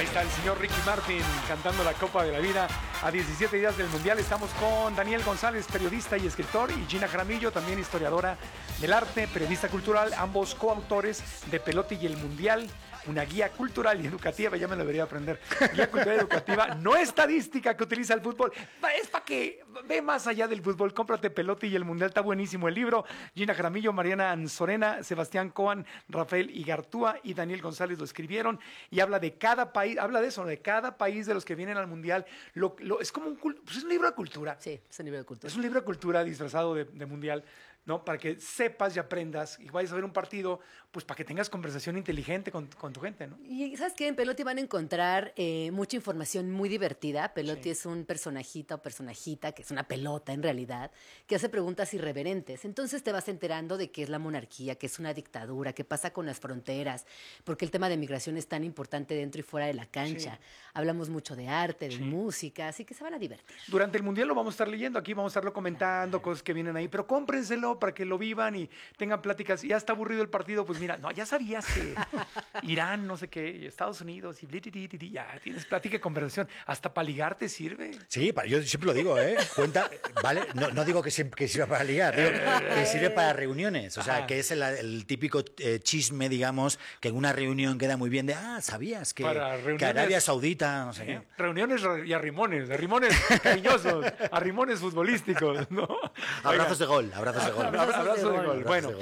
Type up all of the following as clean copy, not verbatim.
Ahí está el señor Ricky Martin cantando la Copa de la Vida a 17 días del Mundial. Estamos con Daniel González, periodista y escritor, y Gina Jaramillo, también historiadora del arte, periodista cultural, ambos coautores de Pelote y el Mundial. Una guía cultural y educativa, ya me lo debería aprender. Guía cultural y educativa, no estadística, que utiliza el fútbol. Es para que ve más allá del fútbol. Cómprate Pelote y el Mundial, está buenísimo el libro. Gina Jaramillo, Mariana Anzorena, Sebastián Coan, Rafael Igartúa y Daniel González lo escribieron. Y habla de cada país, habla de eso, de cada país de los que vienen al Mundial. Es como pues es un libro de cultura. Sí, es un libro de cultura. Es un libro de cultura disfrazado de Mundial, ¿no? Para que sepas y aprendas y vayas a ver un partido, pues para que tengas conversación inteligente con tu gente, ¿no? Y ¿sabes qué? En Pelote van a encontrar mucha información muy divertida. Pelote es un personajita o personajita, que es una pelota en realidad, que hace preguntas irreverentes. Entonces te vas enterando de qué es la monarquía, qué es una dictadura, qué pasa con las fronteras, porque el tema de migración es tan importante dentro y fuera de la cancha. Sí. Hablamos mucho de arte, de música, así que se van a divertir. Durante el Mundial lo vamos a estar leyendo, aquí vamos a estarlo comentando, cosas que vienen ahí, pero cómprenselo para que lo vivan y tengan pláticas. Ya está aburrido el partido, pues mira, no, ya sabías que Irán, no sé qué, Estados Unidos y ya tienes plática y conversación. Hasta para ligar te sirve. Sí, yo siempre lo digo, ¿eh? Cuenta, ¿vale? No digo que sirva para ligar, digo que sirve para reuniones. O sea, que es el típico chisme, digamos, que en una reunión queda muy bien de, ¿sabías que Arabia Saudita, no sé qué? Reuniones y arrimones cariñosos, arrimones futbolísticos, ¿no? Abrazos de gol, abrazos de gol. Abrazo de gol. Bueno,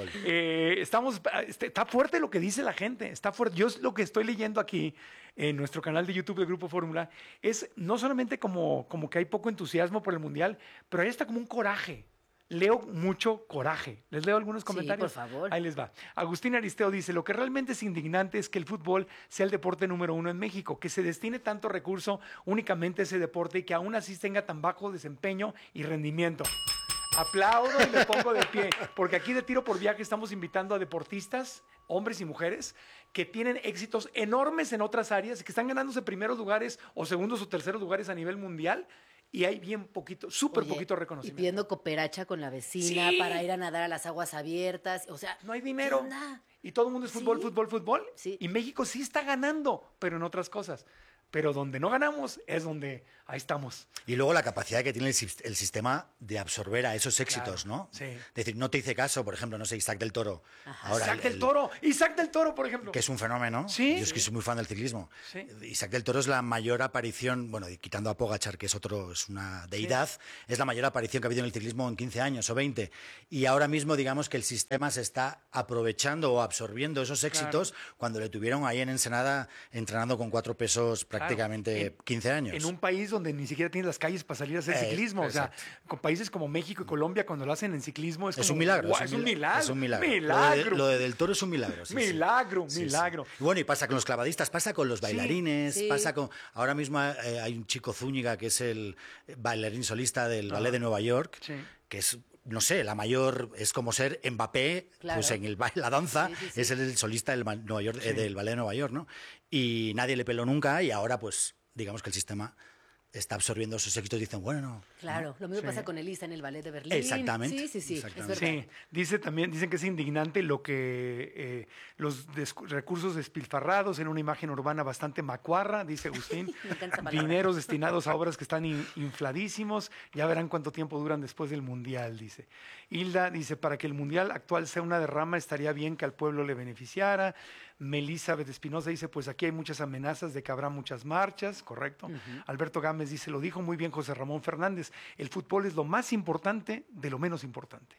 está fuerte lo que dice la gente, está fuerte. Yo lo que estoy leyendo aquí en nuestro canal de YouTube del Grupo Fórmula es no solamente como que hay poco entusiasmo por el Mundial, pero ahí está como un coraje. Leo mucho coraje. ¿Les leo algunos comentarios? Sí, por favor. Ahí les va. Agustín Aristeo dice, lo que realmente es indignante es que el fútbol sea el deporte número 1 en México, que se destine tanto recurso únicamente a ese deporte y que aún así tenga tan bajo desempeño y rendimiento. Aplaudo y me pongo de pie, porque aquí de Tiro por Viaje estamos invitando a deportistas, hombres y mujeres, que tienen éxitos enormes en otras áreas, que están ganándose primeros lugares o segundos o terceros lugares a nivel mundial, y hay bien poquito, súper poquito reconocimiento. Y pidiendo cooperacha con la vecina para ir a nadar a las aguas abiertas, o sea... No hay dinero. Y todo el mundo es fútbol, fútbol. Sí. Y México sí está ganando, pero en otras cosas. Pero donde no ganamos es donde ahí estamos. Y luego la capacidad que tiene el sistema de absorber a esos éxitos, claro, ¿no? Sí. Es decir, no te hice caso, por ejemplo, no sé, Isaac del Toro. Ahora, Isaac del Toro, por ejemplo. Que es un fenómeno. Sí. Yo es que soy muy fan del ciclismo. Sí. Isaac del Toro es la mayor aparición, bueno, quitando a Pogačar, que es una deidad, es la mayor aparición que ha habido en el ciclismo en 15 años o 20. Y ahora mismo, digamos que el sistema se está aprovechando o absorbiendo esos éxitos cuando le tuvieron ahí en Ensenada entrenando con 4 pesos prácticamente 15 años. En un país donde ni siquiera tienes las calles para salir a hacer ciclismo. Exacto. O sea, con países como México y Colombia, cuando lo hacen en ciclismo, es un milagro. Wow, es un milagro. Es un milagro. Milagro. Lo de Del Toro es un milagro. Sí, milagro. Sí. Y bueno, y pasa con los clavadistas, pasa con los bailarines, pasa con... Ahora mismo hay un chico Zúñiga que es el bailarín solista del Ballet de Nueva York, que es... No sé, la mayor es como ser Mbappé, pues en la danza, es el solista del Ballet de Nueva York, ¿no? Y nadie le peló nunca y ahora pues digamos que el sistema está absorbiendo esos éxitos y dicen, bueno, no. Claro, lo mismo pasa con Elisa en el Ballet de Berlín. Exactamente. Sí, Exactamente. es verdad. Sí, dicen que es indignante lo que los recursos despilfarrados en una imagen urbana bastante macuarra, dice Agustín. Dineros destinados a obras que están infladísimos, ya verán cuánto tiempo duran después del Mundial, dice. Hilda dice, para que el Mundial actual sea una derrama, estaría bien que al pueblo le beneficiara. Melizabeth Espinosa dice, pues aquí hay muchas amenazas de que habrá muchas marchas, correcto. Alberto Gámez dice, lo dijo muy bien José Ramón Fernández, el fútbol es lo más importante de lo menos importante.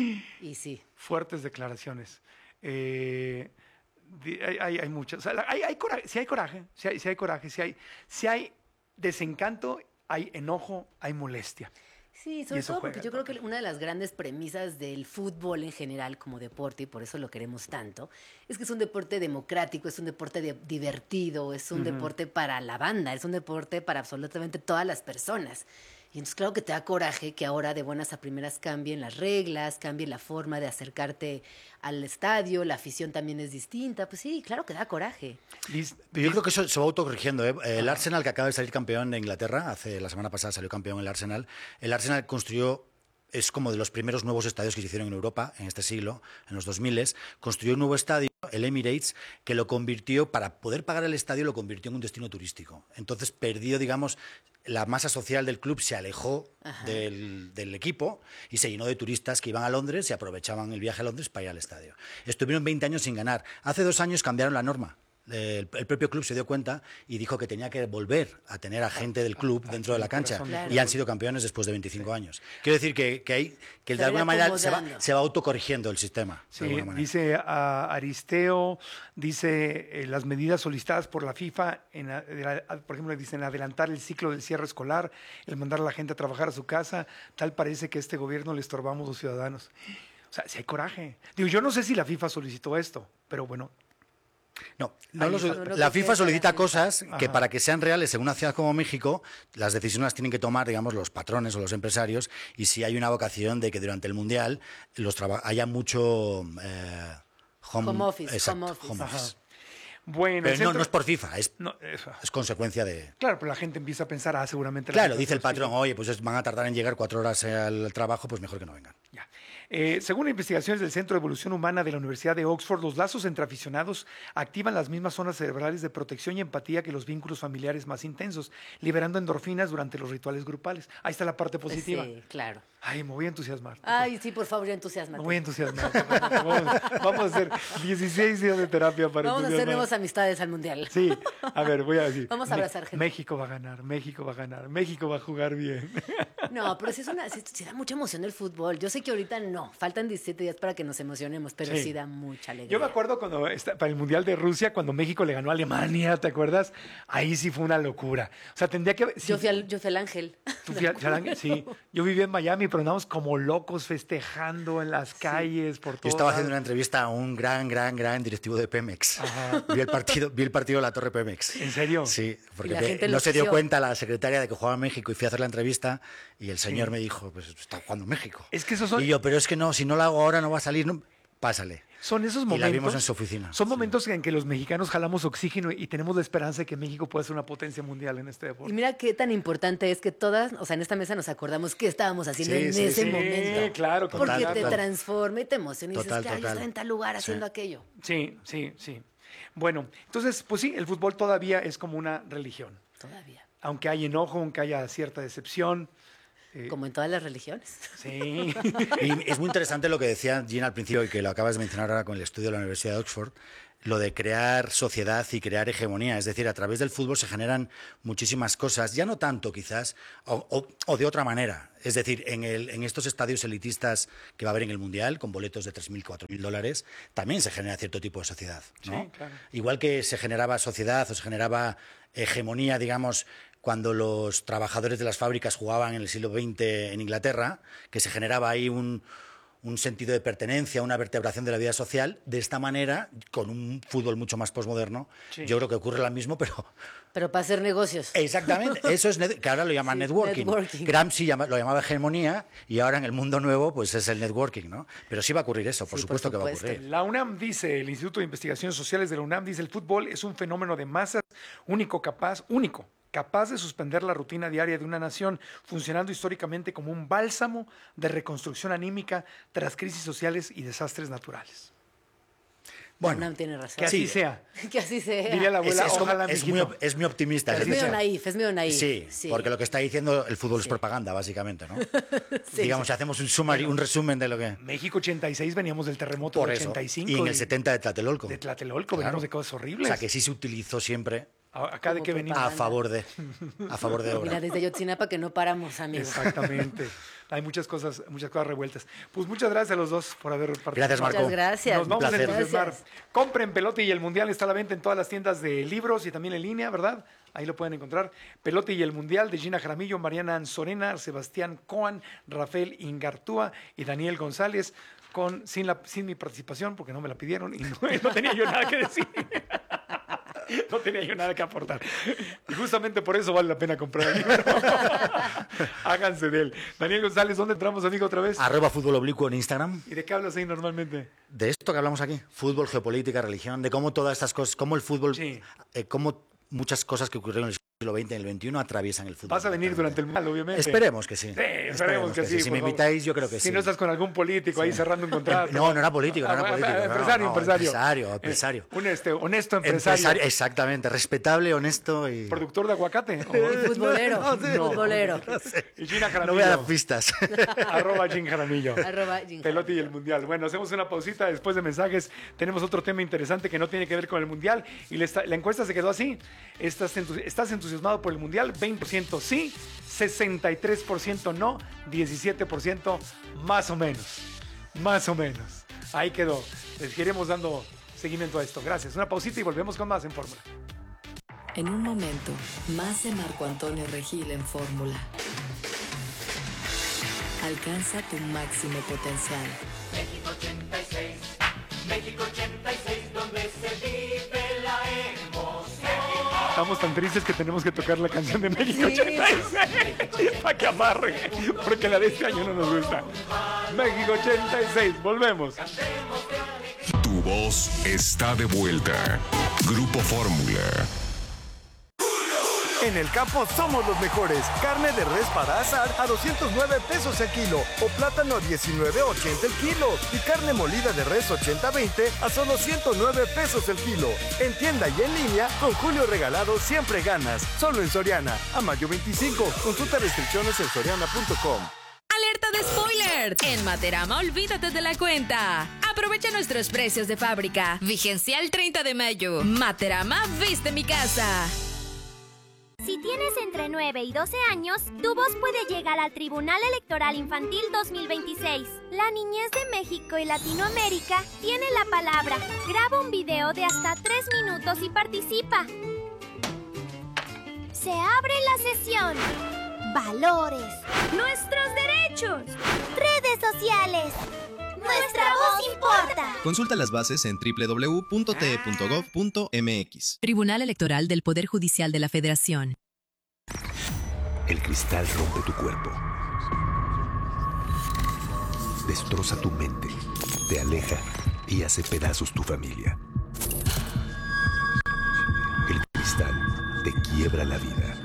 Y sí. Fuertes declaraciones. Hay muchas. O sea, si hay coraje, si hay desencanto, hay enojo, hay molestia. Sí, sobre todo porque yo creo que una de las grandes premisas del fútbol en general como deporte, y por eso lo queremos tanto, es que es un deporte democrático, es un deporte divertido, es un deporte para la banda, es un deporte para absolutamente todas las personas. Y entonces claro que te da coraje que ahora de buenas a primeras cambien las reglas, cambie la forma de acercarte al estadio, la afición también es distinta. Pues sí, claro que da coraje. Yo creo que eso se va autocorrigiendo, ¿eh? El Arsenal, que acaba de salir campeón de Inglaterra, la semana pasada salió campeón el Arsenal construyó es como de los primeros nuevos estadios que se hicieron en Europa en este siglo, en los 2000, construyó un nuevo estadio, el Emirates, que lo convirtió, para poder pagar el estadio, lo convirtió en un destino turístico. Entonces perdió, digamos, la masa social del club, se alejó del equipo y se llenó de turistas que iban a Londres y aprovechaban el viaje a Londres para ir al estadio. Estuvieron 20 años sin ganar. Hace 2 años cambiaron la norma. El propio club se dio cuenta y dijo que tenía que volver a tener a gente del club dentro de la cancha, y han sido campeones después de 25 años. Quiero decir que de alguna manera se va autocorrigiendo el sistema. Sí, dice Aristeo, dice las medidas solicitadas por la FIFA, por ejemplo, dicen adelantar el ciclo del cierre escolar, el mandar a la gente a trabajar a su casa, tal parece que a este gobierno le estorbamos los ciudadanos. O sea, si hay coraje. Digo, yo no sé si la FIFA solicitó esto, pero bueno. No, la FIFA solicita cosas que para que sean reales en una ciudad como México, las decisiones las tienen que tomar, digamos, los patrones o los empresarios, y si hay una vocación de que durante el Mundial haya mucho home office. Bueno, pero no es por FIFA, es consecuencia de... Claro, pero la gente empieza a pensar, seguramente... Claro, dice el patrón, oye, pues van a tardar en llegar 4 horas al trabajo, pues mejor que no vengan. Ya. Según investigaciones del Centro de Evolución Humana de la Universidad de Oxford, los lazos entre aficionados activan las mismas zonas cerebrales de protección y empatía que los vínculos familiares más intensos, liberando endorfinas durante los rituales grupales. Ahí está la parte positiva. Sí, claro. Ay, me voy a entusiasmar. Ay, sí, por favor, entusiasmate. Me voy a entusiasmar. Vamos a hacer 16 días de terapia para Vamos a hacer nuevas amistades al Mundial. Sí, a ver, voy a decir. Vamos a abrazar gente. México va a ganar, México va a ganar, México va a jugar bien. No, pero sí da mucha emoción el fútbol. Yo sé que ahorita no, faltan 17 días para que nos emocionemos, pero sí da mucha alegría. Yo me acuerdo para el Mundial de Rusia, cuando México le ganó a Alemania, ¿te acuerdas? Ahí sí fue una locura. O sea, tendría que... Yo fui al Ángel. ¿Tú fui al Ángel? Sí. Yo vivía en Miami, pero andábamos como locos festejando en las calles, por todo. Yo estaba haciendo una entrevista a un gran directivo de Pemex. Ajá. Vi el partido de la Torre Pemex. ¿En serio? Sí, porque no se dio cuenta la secretaria de que jugaba en México, y fui a hacer la entrevista y el señor me dijo, pues está jugando en México. Es que esos son... Y yo, pero es que no, si no lo hago ahora no va a salir, no, pásale. Son esos momentos. Y la vimos en su oficina. Son momentos en que los mexicanos jalamos oxígeno y tenemos la esperanza de que México pueda ser una potencia mundial en este deporte. Y mira qué tan importante es que todas, o sea, en esta mesa nos acordamos qué estábamos haciendo en ese momento. Sí, claro. Porque te transforma y te emociona y dices, claro, yo estaba en tal lugar haciendo aquello. Sí. Bueno, entonces, pues sí, el fútbol todavía es como una religión. Todavía. Aunque hay enojo, aunque haya cierta decepción. Como en todas las religiones. Sí. Y es muy interesante lo que decía Gina al principio, y que lo acabas de mencionar ahora con el estudio de la Universidad de Oxford, lo de crear sociedad y crear hegemonía. Es decir, a través del fútbol se generan muchísimas cosas, ya no tanto quizás, o de otra manera. Es decir, en estos estadios elitistas que va a haber en el Mundial, con boletos de $3.000, $4.000, también se genera cierto tipo de sociedad, ¿no? Sí, claro. Igual que se generaba sociedad o se generaba hegemonía, digamos, cuando los trabajadores de las fábricas jugaban en el siglo XX en Inglaterra, que se generaba ahí un sentido de pertenencia, una vertebración de la vida social. De esta manera, con un fútbol mucho más posmoderno, yo creo que ocurre lo mismo, pero para hacer negocios. Exactamente, eso es que ahora lo llaman networking. Gramsci lo llamaba hegemonía, y ahora en el mundo nuevo pues es el networking, ¿no? Pero sí va a ocurrir eso, por supuesto que va a ocurrir. La UNAM dice, el Instituto de Investigaciones Sociales de la UNAM dice, el fútbol es un fenómeno de masas único, capaz de suspender la rutina diaria de una nación, funcionando históricamente como un bálsamo de reconstrucción anímica tras crisis sociales y desastres naturales. Bueno, tiene razón. Que así sea. Que así sea. Diría la abuela, es muy optimista. Es medio naif. Sí, porque lo que está diciendo el fútbol es propaganda, básicamente, ¿no? Digamos, si hacemos un resumen de lo que... México 86, veníamos del terremoto del 85. Y en el 70 de Tlatelolco. Veníamos de cosas horribles. O sea, que sí se utilizó siempre... Acá de qué venimos. A favor de obra. Mira, desde Yotzinapa que no paramos, amigos. Exactamente. Hay muchas cosas revueltas. Pues muchas gracias a los dos por haber participado. Gracias, Marco. Muchas gracias. Nos vamos a entusiasmar. Compren Pelote y el Mundial, está a la venta en todas las tiendas de libros y también en línea, ¿verdad? Ahí lo pueden encontrar. Pelote y el Mundial de Gina Jaramillo, Mariana Anzorena, Sebastián Coan, Rafael Ingartúa y Daniel González, sin mi participación, porque no me la pidieron y no tenía yo nada que decir. No tenía yo nada que aportar. Y justamente por eso vale la pena comprar el libro. Háganse de él. Daniel González, ¿dónde entramos, amigo, otra vez? @fútbol oblicuo en Instagram. ¿Y de qué hablas ahí normalmente? De esto que hablamos aquí. Fútbol, geopolítica, religión, de cómo todas estas cosas, cómo el fútbol, cómo muchas cosas que ocurrieron en el siglo XX y el XXI atraviesan el fútbol. Vas a venir durante el Mundial, obviamente. Esperemos que sí. Sí, esperemos que sí. Si me invitáis, yo creo que sí. Si no estás con algún político ahí cerrando un contrato. No era político, no era político. Empresario. Un honesto empresario. Exactamente, respetable, honesto y... ¿Productor de aguacate? Futbolero. Futbolero. No sé. Y Gina Jaramillo. No voy a dar pistas. @Gin Jaramillo. Pelotti y el Mundial. Bueno, hacemos una pausita después de mensajes. Tenemos otro tema interesante que no tiene que ver con el Mundial. Y la encuesta se quedó así. ¿Estás entusiasmado por el Mundial? 20% sí, 63% no, 17% más o menos. Más o menos. Ahí quedó. Les seguiremos dando seguimiento a esto. Gracias. Una pausita y volvemos con más en Fórmula. En un momento, más de Marco Antonio Regil en Fórmula. Alcanza tu máximo potencial. México 86, México 86, donde se vive la emoción. Estamos tan tristes que tenemos que tocar la canción de México 86 para que amarre, porque la de este año no nos gusta. México 86, volvemos. Tu voz está de vuelta. Grupo Fórmula. En el campo somos los mejores. Carne de res para asar a 209 pesos el kilo o plátano a 19.80 el kilo y carne molida de res 80-20 a solo 109 pesos el kilo. En tienda y en línea, con Julio Regalado siempre ganas. Solo en Soriana. A mayo 25. Consulta restricciones en soriana.com. ¡Alerta de spoiler! En Materama, olvídate de la cuenta. Aprovecha nuestros precios de fábrica. Vigencia el 30 de mayo. Materama, viste mi casa. Si tienes entre 9 y 12 años, tu voz puede llegar al Tribunal Electoral Infantil 2026. La niñez de México y Latinoamérica tiene la palabra. Graba un video de hasta 3 minutos y participa. Se abre la sesión. Valores. Nuestros derechos. Redes sociales. Nuestra voz importa. Consulta las bases en www.te.gov.mx. Tribunal Electoral del Poder Judicial de la Federación. El cristal rompe tu cuerpo. Destroza tu mente. Te aleja y hace pedazos tu familia. El cristal te quiebra la vida.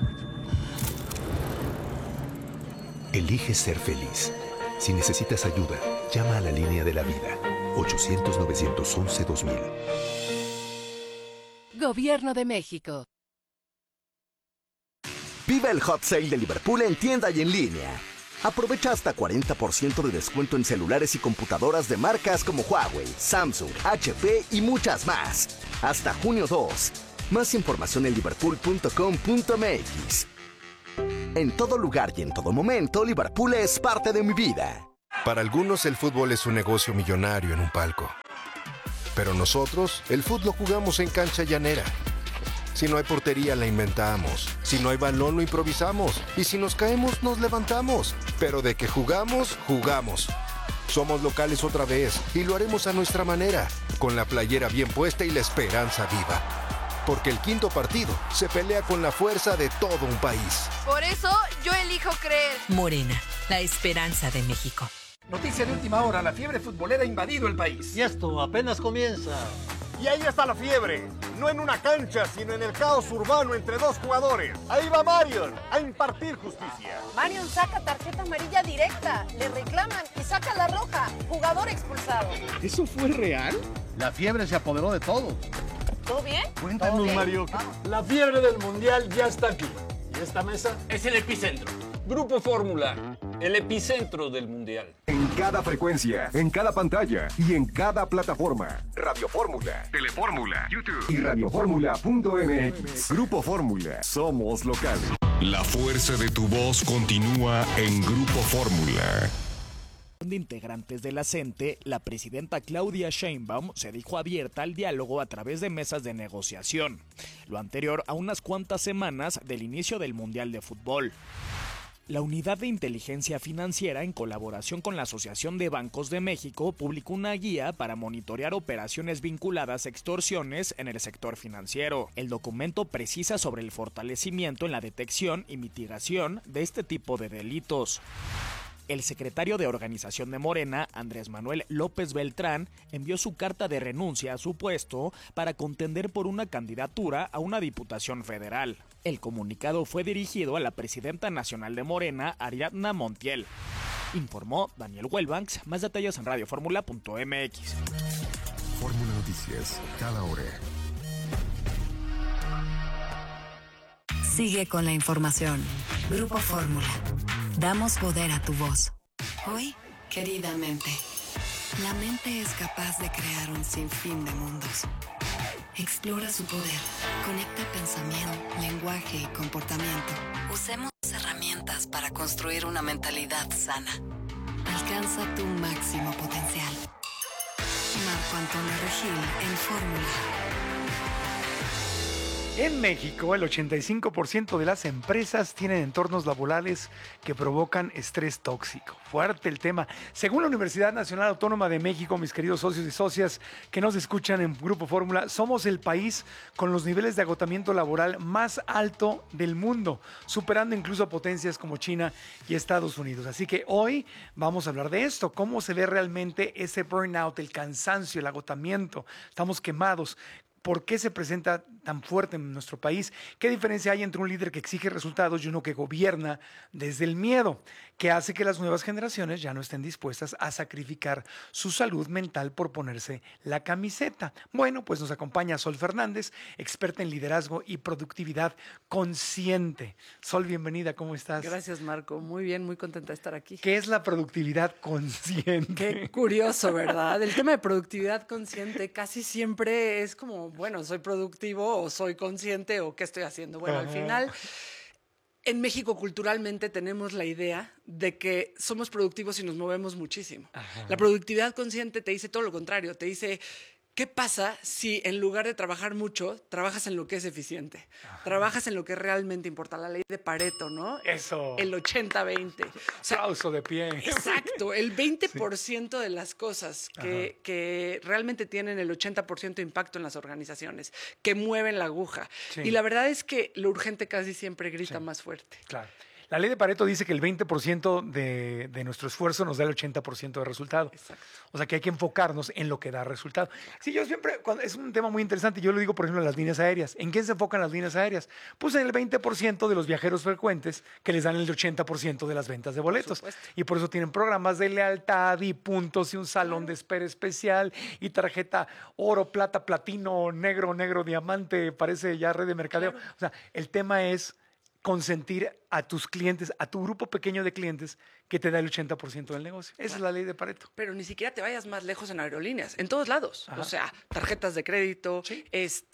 Elige ser feliz. Si necesitas ayuda, llama a la línea de la vida. 800-911-2000. Gobierno de México. Viva el Hot Sale de Liverpool en tienda y en línea. Aprovecha hasta 40% de descuento en celulares y computadoras de marcas como Huawei, Samsung, HP y muchas más. Hasta junio 2. Más información en liverpool.com.mx. En todo lugar y en todo momento, Liverpool es parte de mi vida. Para algunos el fútbol es un negocio millonario en un palco. Pero nosotros, el fútbol lo jugamos en cancha llanera. Si no hay portería, la inventamos. Si no hay balón, lo improvisamos. Y si nos caemos, nos levantamos. Pero de que jugamos, jugamos. Somos locales otra vez y lo haremos a nuestra manera, con la playera bien puesta y la esperanza viva. Porque el quinto partido se pelea con la fuerza de todo un país. Por eso yo elijo creer. Morena, la esperanza de México. Noticia de última hora, la fiebre futbolera ha invadido el país. Y esto apenas comienza. Y ahí está la fiebre, no en una cancha, sino en el caos urbano entre dos jugadores. Ahí va Marion a impartir justicia. Marion saca tarjeta amarilla directa, le reclaman y saca la roja, jugador expulsado. ¿Eso fue real? La fiebre se apoderó de todo. ¿Todo bien? Cuéntanos, ¿Todo bien? Mario. Vamos. La fiebre del Mundial ya está aquí. Y esta mesa es el epicentro. Grupo Fórmula, el epicentro del Mundial. En cada frecuencia, en cada pantalla y en cada plataforma. Radio Fórmula, Telefórmula, YouTube y radioformula.mx. Grupo Fórmula, somos locales. La fuerza de tu voz continúa en Grupo Fórmula. De integrantes de la CENTE, la presidenta Claudia Sheinbaum se dijo abierta al diálogo a través de mesas de negociación, lo anterior a unas cuantas semanas del inicio del Mundial de Fútbol. La Unidad de Inteligencia Financiera, en colaboración con la Asociación de Bancos de México, publicó una guía para monitorear operaciones vinculadas a extorsiones en el sector financiero. El documento precisa sobre el fortalecimiento en la detección y mitigación de este tipo de delitos. El secretario de organización de Morena, Andrés Manuel López Beltrán, envió su carta de renuncia a su puesto para contender por una candidatura a una diputación federal. El comunicado fue dirigido a la presidenta nacional de Morena, Ariadna Montiel. Informó Daniel Wellbanks. Más detalles en radioformula.mx. Fórmula Noticias, cada hora. Sigue con la información. Grupo Fórmula. Damos poder a tu voz. Hoy, querida mente. La mente es capaz de crear un sinfín de mundos. Explora su poder. Conecta pensamiento, lenguaje y comportamiento. Usemos herramientas para construir una mentalidad sana. Alcanza tu máximo potencial. Marco Antonio Regil en Fórmula. En México, el 85% de las empresas tienen entornos laborales que provocan estrés tóxico. Fuerte el tema. Según la Universidad Nacional Autónoma de México, mis queridos socios y socias que nos escuchan en Grupo Fórmula, somos el país con los niveles de agotamiento laboral más alto del mundo, superando incluso a potencias como China y Estados Unidos. Así que hoy vamos a hablar de esto, cómo se ve realmente ese burnout, el cansancio, el agotamiento. Estamos quemados. ¿Por qué se presenta tan fuerte en nuestro país? ¿Qué diferencia hay entre un líder que exige resultados y uno que gobierna desde el miedo, que hace que las nuevas generaciones ya no estén dispuestas a sacrificar su salud mental por ponerse la camiseta? Bueno, pues nos acompaña Sol Fernández, experta en liderazgo y productividad consciente. Sol, bienvenida, ¿cómo estás? Gracias, Marco. Muy bien, muy contenta de estar aquí. ¿Qué es la productividad consciente? Qué curioso, ¿verdad? El tema de productividad consciente casi siempre es como, bueno, soy productivo o soy consciente o qué estoy haciendo. Bueno, al final, en México culturalmente tenemos la idea de que somos productivos y nos movemos muchísimo. Ajá. La productividad consciente te dice todo lo contrario, te dice, ¿qué pasa si en lugar de trabajar mucho, trabajas en lo que es eficiente? Ajá. Trabajas en lo que realmente importa, la ley de Pareto, ¿no? Eso. El 80-20. Aplauso de pie. Exacto, el 20% de las cosas que realmente tienen el 80% de impacto en las organizaciones, que mueven la aguja. Sí. Y la verdad es que lo urgente casi siempre grita más fuerte. Claro. La ley de Pareto dice que el 20% de nuestro esfuerzo nos da el 80% de resultado. Exacto. O sea que hay que enfocarnos en lo que da resultado. Sí, yo siempre, es un tema muy interesante, yo lo digo por ejemplo en las líneas aéreas. ¿En quién se enfocan las líneas aéreas? Pues en el 20% de los viajeros frecuentes que les dan el 80% de las ventas de boletos. Y por eso tienen programas de lealtad y puntos y un salón de espera especial y tarjeta oro, plata, platino, negro, diamante, parece ya red de mercadeo. Claro. O sea, el tema es consentir a tus clientes, a tu grupo pequeño de clientes que te da el 80% del negocio. Esa es la ley de Pareto. Pero ni siquiera te vayas más lejos en aerolíneas, en todos lados. Ajá. O sea, tarjetas de crédito, ¿sí?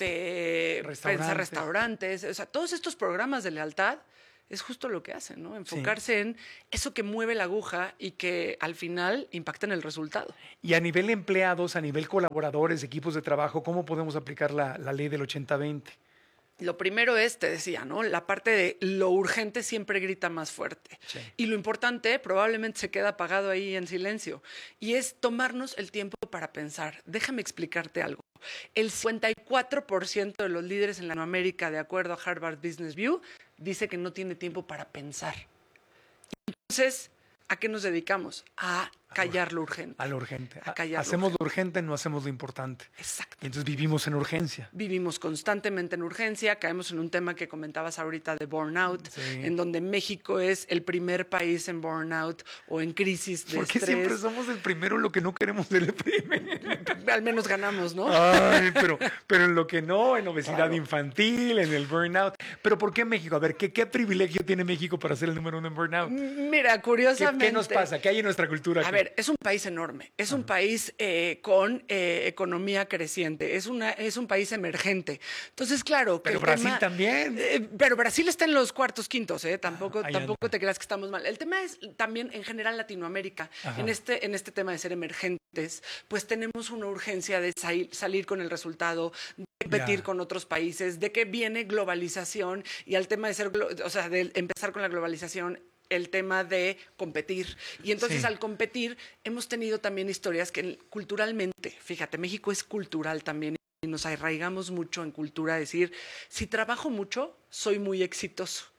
Restaurantes, o sea, todos estos programas de lealtad es justo lo que hacen, ¿no? Enfocarse en eso que mueve la aguja y que al final impacta en el resultado. Y a nivel empleados, a nivel colaboradores, equipos de trabajo, ¿cómo podemos aplicar la ley del 80-20? Lo primero es, te decía, ¿no? La parte de lo urgente siempre grita más fuerte. Sí. Y lo importante probablemente se queda apagado ahí en silencio. Y es tomarnos el tiempo para pensar. Déjame explicarte algo. El 54% de los líderes en Latinoamérica, de acuerdo a Harvard Business Review, dice que no tiene tiempo para pensar. Entonces, ¿a qué nos dedicamos? A callar lo urgente. A lo urgente. A callar hacemos lo urgente, no hacemos lo importante. Exacto. Y entonces vivimos en urgencia. Vivimos constantemente en urgencia, caemos en un tema que comentabas ahorita de burnout, en donde México es el primer país en burnout o en crisis de Porque estrés. siempre somos el primero en lo que no queremos ser el primero. Al menos ganamos, ¿no? Ay, pero en lo que no, en obesidad infantil, en el burnout. Pero ¿por qué México? A ver, ¿qué privilegio tiene México para ser el número 1 en burnout? Mira, curiosamente. ¿Qué nos pasa? ¿Qué hay en nuestra cultura? A ver, es un país enorme, es un país con economía creciente, es un país emergente. Entonces, claro. Pero Brasil también. Pero Brasil está en los cuartos, quintos, tampoco te creas que estamos mal. El tema es también, en general, Latinoamérica, en este tema de ser emergentes, pues tenemos una urgencia de salir con el resultado, de competir con otros países, de que viene globalización y al tema de empezar con la globalización, el tema de competir. Y entonces al competir hemos tenido también historias que culturalmente, fíjate, México es cultural también y nos arraigamos mucho en cultura, decir, si trabajo mucho, soy muy exitoso.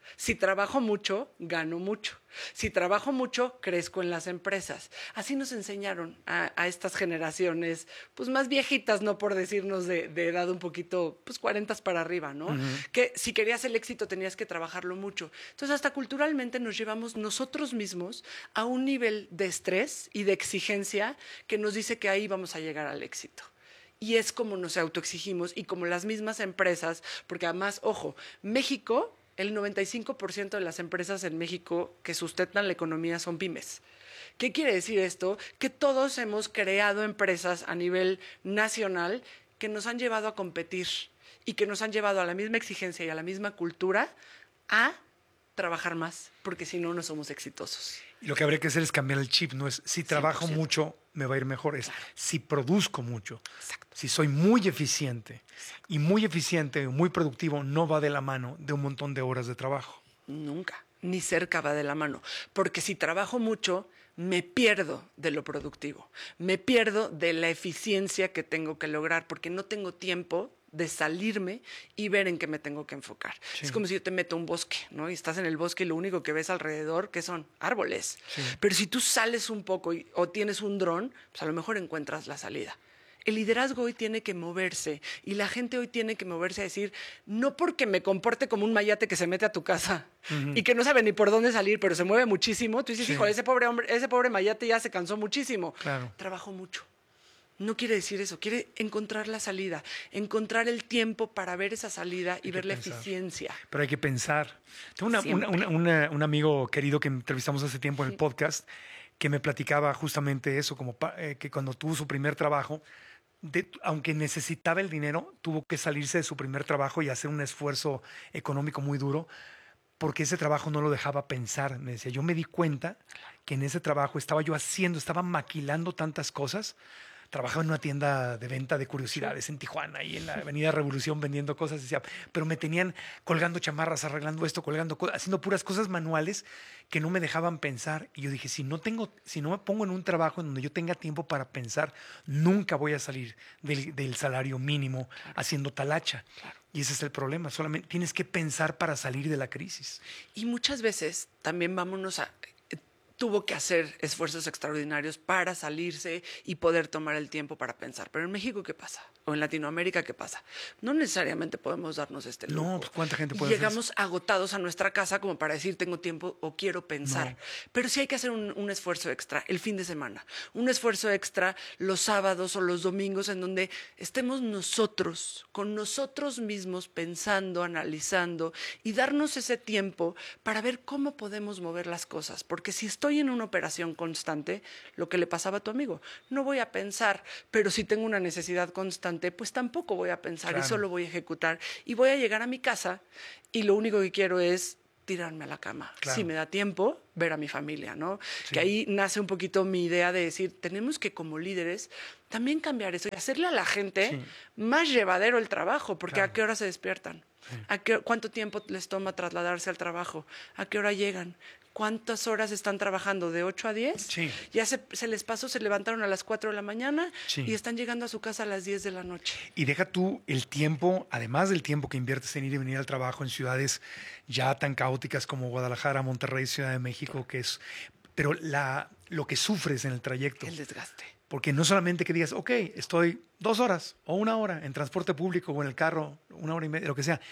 Si trabajo mucho, gano mucho. Si trabajo mucho, crezco en las empresas. Así nos enseñaron a estas generaciones, pues más viejitas, no por decirnos de edad un poquito, pues 40 para arriba, ¿no? Que si querías el éxito tenías que trabajarlo mucho. Entonces, hasta culturalmente nos llevamos nosotros mismos a un nivel de estrés y de exigencia que nos dice que ahí vamos a llegar al éxito. Y es como nos autoexigimos y como las mismas empresas, porque además, ojo, México, el 95% de las empresas en México que sustentan la economía son pymes. ¿Qué quiere decir esto? Que todos hemos creado empresas a nivel nacional que nos han llevado a competir y que nos han llevado a la misma exigencia y a la misma cultura a trabajar más, porque si no, no somos exitosos. Y lo que habría que hacer es cambiar el chip, no es si trabajo 100%. Mucho me va a ir mejor, es si produzco mucho. Exacto. Si soy muy eficiente. Exacto. Y muy eficiente, muy productivo, no va de la mano de un montón de horas de trabajo. Nunca, ni cerca va de la mano, porque si trabajo mucho, me pierdo de lo productivo, me pierdo de la eficiencia que tengo que lograr, porque no tengo tiempo de salirme y ver en qué me tengo que enfocar. Sí. Es como si yo te meto a un bosque, ¿no? Y estás en el bosque y lo único que ves alrededor, ¿qué son? Árboles. Sí. Pero si tú sales un poco o tienes un dron, pues a lo mejor encuentras la salida. El liderazgo hoy tiene que moverse y la gente hoy tiene que moverse a decir, no porque me comporte como un mayate que se mete a tu casa y que no sabe ni por dónde salir, pero se mueve muchísimo, tú dices, sí. Hijo, ese pobre mayate ya se cansó muchísimo. Claro. Trabajó mucho. No quiere decir eso, quiere encontrar la salida, encontrar el tiempo para ver esa salida y ver la eficiencia. Pero hay que pensar. Tengo un amigo querido que entrevistamos hace tiempo en el podcast que me platicaba justamente eso, como que cuando tuvo su primer trabajo, aunque necesitaba el dinero, tuvo que salirse de su primer trabajo y hacer un esfuerzo económico muy duro porque ese trabajo no lo dejaba pensar. Me decía, yo me di cuenta que en ese trabajo estaba maquilando tantas cosas. Trabajaba en una tienda de venta de curiosidades en Tijuana y en la Avenida Revolución vendiendo cosas. Decía, pero me tenían colgando chamarras, arreglando esto, haciendo puras cosas manuales que no me dejaban pensar. Y yo dije, si no me pongo en un trabajo en donde yo tenga tiempo para pensar, nunca voy a salir del salario mínimo haciendo talacha. Claro. Y ese es el problema. Solamente tienes que pensar para salir de la crisis. Y muchas veces también tuvo que hacer esfuerzos extraordinarios para salirse y poder tomar el tiempo para pensar. Pero en México, ¿qué pasa? O en Latinoamérica, ¿qué pasa? No necesariamente podemos darnos este lujo. No, pues ¿cuánta gente puede Llegamos agotados a nuestra casa como para decir, tengo tiempo o quiero pensar. No. Pero sí hay que hacer un esfuerzo extra el fin de semana. Un esfuerzo extra los sábados o los domingos en donde estemos nosotros, con nosotros mismos, pensando, analizando y darnos ese tiempo para ver cómo podemos mover las cosas. Porque si estoy en una operación constante, lo que le pasaba a tu amigo, no voy a pensar, pero si tengo una necesidad constante, pues tampoco voy a pensar y solo voy a ejecutar y voy a llegar a mi casa y lo único que quiero es tirarme a la cama. Claro. Si me da tiempo, ver a mi familia, ¿no? Sí. Que ahí nace un poquito mi idea de decir, tenemos que como líderes también cambiar eso y hacerle a la gente más llevadero el trabajo, porque ¿a qué hora se despiertan? Sí. ¿Cuánto tiempo les toma trasladarse al trabajo? ¿A qué hora llegan? ¿Cuántas horas están trabajando? ¿De 8 a 10? Sí. Ya se les pasó, se levantaron a las 4 de la mañana y están llegando a su casa a las 10 de la noche. Y deja tú el tiempo, además del tiempo que inviertes en ir y venir al trabajo en ciudades ya tan caóticas como Guadalajara, Monterrey, Ciudad de México, pero lo que sufres en el trayecto. El desgaste. Porque no solamente que digas, ok, estoy 2 horas o 1 hora en transporte público o en el carro, 1 hora y media, lo que sea,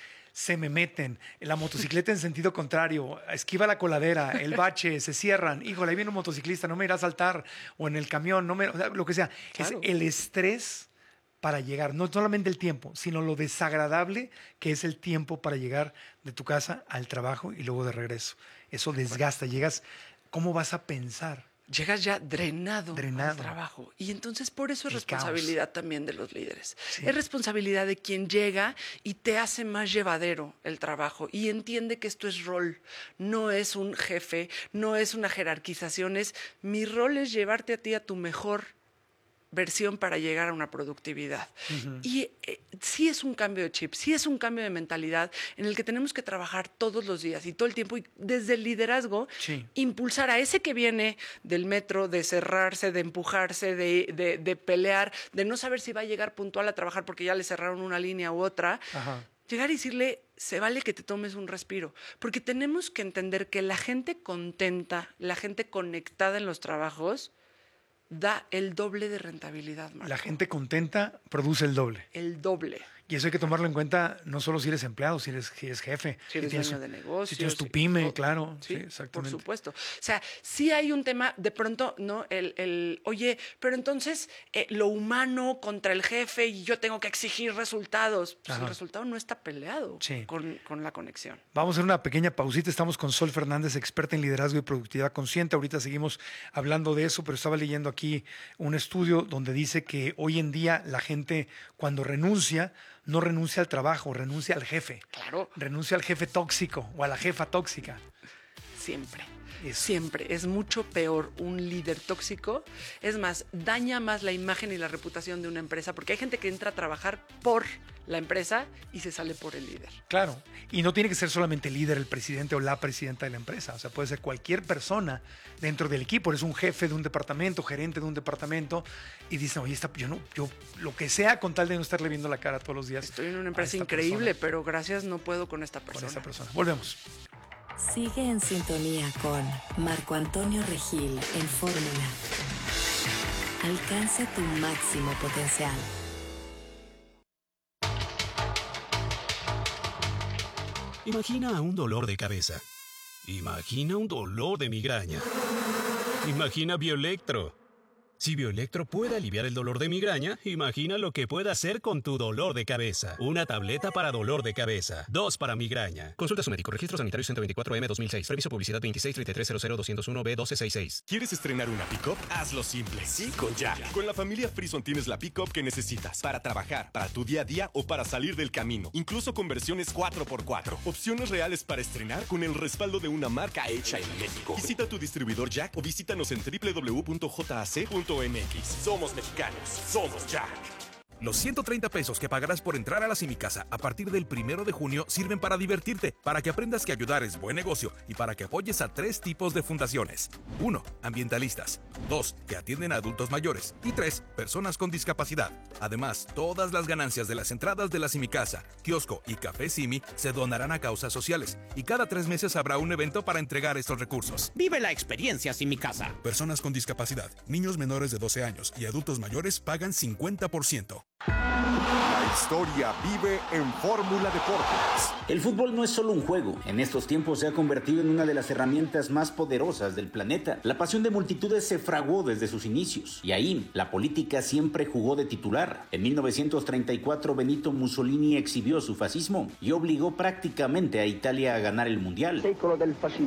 se me meten, la motocicleta en sentido contrario, esquiva la coladera, el bache, se cierran, híjole, ahí viene un motociclista, no me irá a saltar, o en el camión, o sea, lo que sea. Claro. Es el estrés para llegar, no solamente el tiempo, sino lo desagradable que es el tiempo para llegar de tu casa al trabajo y luego de regreso. Eso desgasta, llegas, ¿cómo vas a pensar? Llegas ya drenado al trabajo. Y entonces por eso es responsabilidad también de los líderes. Sí. Es responsabilidad de quien llega y te hace más llevadero el trabajo y entiende que esto es rol. No es un jefe, no es una jerarquización. Mi rol es llevarte a ti a tu mejor versión para llegar a una productividad. Uh-huh. Y sí es un cambio de chip, sí es un cambio de mentalidad en el que tenemos que trabajar todos los días y todo el tiempo y desde el liderazgo impulsar a ese que viene del metro, de cerrarse, de empujarse, de pelear, de no saber si va a llegar puntual a trabajar porque ya le cerraron una línea u otra. Ajá. Llegar y decirle, se vale que te tomes un respiro, porque tenemos que entender que la gente contenta, la gente conectada en los trabajos, da el doble de rentabilidad, Marco. La gente contenta produce el doble. El doble. Y eso hay que tomarlo en cuenta no solo si eres empleado, si eres jefe. Si eres dueño de negocios. Si tienes tu pyme, todo. claro. Sí, exactamente. Por supuesto. O sea, sí hay un tema, de pronto, ¿no? Oye, pero entonces lo humano contra el jefe y yo tengo que exigir resultados. Pues el resultado no está peleado con la conexión. Vamos a hacer una pequeña pausita. Estamos con Sol Fernández, experta en liderazgo y productividad consciente. Ahorita seguimos hablando de eso, pero estaba leyendo aquí un estudio donde dice que hoy en día la gente, cuando renuncia, no renuncia al trabajo, renuncia al jefe. Claro. Renuncia al jefe tóxico o a la jefa tóxica. Siempre. Siempre. Es mucho peor un líder tóxico. Es más, daña más la imagen y la reputación de una empresa, porque hay gente que entra a trabajar por la empresa y se sale por el líder. Claro. Y no tiene que ser solamente el líder, el presidente o la presidenta de la empresa. O sea, puede ser cualquier persona dentro del equipo. Eres un jefe de un departamento, gerente de un departamento, y dicen, oye, yo lo que sea con tal de no estarle viendo la cara todos los días. Estoy en una empresa increíble, pero gracias, no puedo con esta persona. Con esta persona. Volvemos. Sigue en sintonía con Marco Antonio Regil en Fórmula. Alcanza tu máximo potencial. Imagina un dolor de cabeza. Imagina un dolor de migraña. Imagina Bioelectro. Si Bioelectro puede aliviar el dolor de migraña, imagina lo que puede hacer con tu dolor de cabeza. Una tableta para dolor de cabeza. 2 para migraña. Consulta a su médico. Registro sanitario 124M-2006. Previso publicidad 263300-201-B1266. ¿Quieres estrenar una pick-up? Hazlo simple. Sí, con Jack. Con la familia Frison tienes la pick-up que necesitas para trabajar, para tu día a día o para salir del camino. Incluso con versiones 4x4. Opciones reales para estrenar con el respaldo de una marca hecha en México. Visita tu distribuidor Jack o visítanos en www.jac.mx. Somos mexicanos, somos Jack. Los 130 pesos que pagarás por entrar a la Simicasa a partir del 1 de junio sirven para divertirte, para que aprendas que ayudar es buen negocio y para que apoyes a 3 tipos de fundaciones. 1. Ambientalistas. 2. Que atienden a adultos mayores. Y 3. Personas con discapacidad. Además, todas las ganancias de las entradas de la Simicasa, kiosco y café Simi se donarán a causas sociales. Y cada 3 meses habrá un evento para entregar estos recursos. Vive la experiencia Simicasa. Personas con discapacidad, niños menores de 12 años y adultos mayores pagan 50%. La historia vive en Fórmula Deportes. El fútbol no es solo un juego. En estos tiempos se ha convertido en una de las herramientas más poderosas del planeta. La pasión de multitudes se fraguó desde sus inicios. Y ahí, la política siempre jugó de titular. En 1934, Benito Mussolini exhibió su fascismo y obligó prácticamente a Italia a ganar el Mundial. Secolo del fascismo.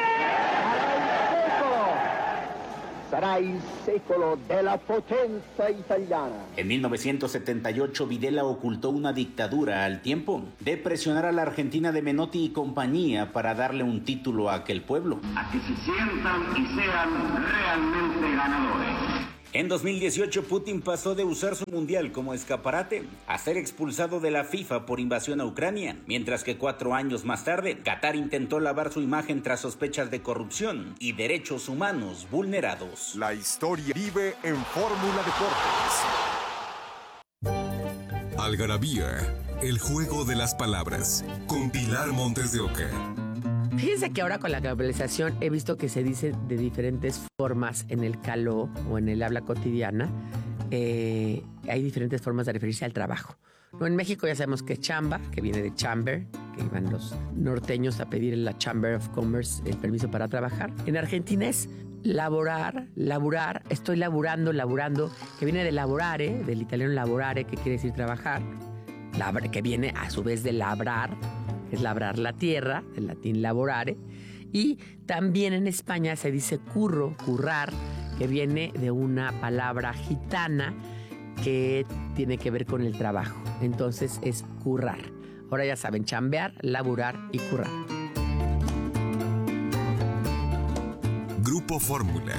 Sarà il secolo della potenza italiana. En 1978, Videla ocultó una dictadura al tiempo de presionar a la Argentina de Menotti y compañía para darle un título a aquel pueblo. A que se sientan y sean realmente ganadores. En 2018, Putin pasó de usar su mundial como escaparate a ser expulsado de la FIFA por invasión a Ucrania, mientras que 4 años más tarde, Qatar intentó lavar su imagen tras sospechas de corrupción y derechos humanos vulnerados. La historia vive en Fórmula Deportes. Algarabía, el juego de las palabras, con Pilar Montes de Oca. Fíjense que ahora con la globalización he visto que se dice de diferentes formas en el caló o en el habla cotidiana. Hay diferentes formas de referirse al trabajo. ¿No? En México ya sabemos que es chamba, que viene de chamber, que iban los norteños a pedir en la Chamber of Commerce el permiso para trabajar. En Argentina es laborar, estoy laburando, que viene de lavorare, del italiano lavorare, que quiere decir trabajar, que viene a su vez de labrar, es labrar la tierra, del latín laborare, y también en España se dice currar, que viene de una palabra gitana que tiene que ver con el trabajo. Entonces es currar. Ahora ya saben, chambear, laburar y currar. Grupo Fórmula.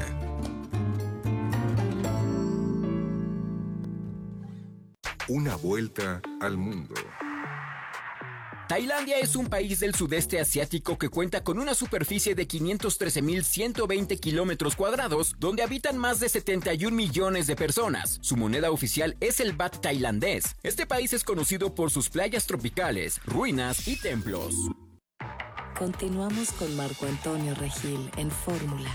Una vuelta al mundo. Tailandia es un país del sudeste asiático que cuenta con una superficie de 513.120 kilómetros cuadrados, donde habitan más de 71 millones de personas. Su moneda oficial es el baht tailandés. Este país es conocido por sus playas tropicales, ruinas y templos. Continuamos con Marco Antonio Regil en Fórmula.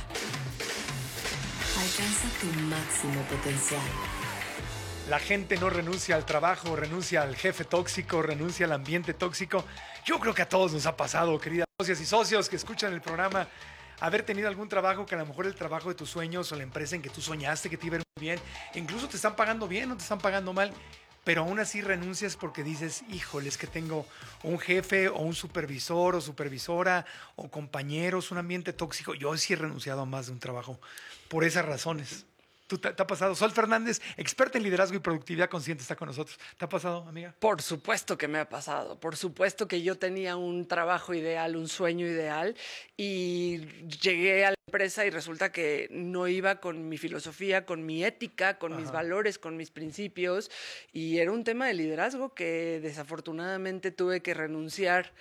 Alcanza tu máximo potencial. La gente no renuncia al trabajo, renuncia al jefe tóxico, renuncia al ambiente tóxico. Yo creo que a todos nos ha pasado, queridas socias y socios que escuchan el programa, haber tenido algún trabajo que a lo mejor el trabajo de tus sueños o la empresa en que tú soñaste que te iba a ir muy bien, incluso te están pagando bien, no te están pagando mal, pero aún así renuncias porque dices, híjole, es que tengo un jefe o un supervisor o supervisora o compañeros, un ambiente tóxico. Yo sí he renunciado a más de un trabajo por esas razones. ¿Te ha pasado? Sol Fernández, experta en liderazgo y productividad consciente, está con nosotros. ¿Te ha pasado, amiga? Por supuesto que me ha pasado. Por supuesto que yo tenía un trabajo ideal, un sueño ideal, y llegué a la empresa y resulta que no iba con mi filosofía, con mi ética, con mis valores, con mis principios, y era un tema de liderazgo que desafortunadamente tuve que renunciar